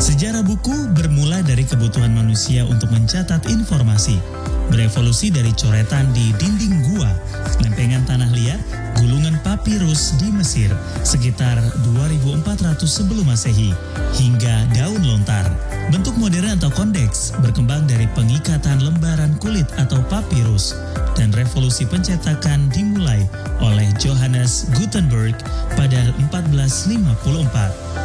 Sejarah buku bermula dari kebutuhan manusia untuk mencatat informasi. Berevolusi dari coretan di dinding gua, lempengan tanah liat, gulungan papirus di Mesir sekitar 2400 sebelum Masehi, hingga daun lontar. Bentuk modern atau kondeks berkembang dari pengikatan lembaran kulit atau papirus, dan revolusi pencetakan dimulai oleh Johannes Gutenberg pada 1454.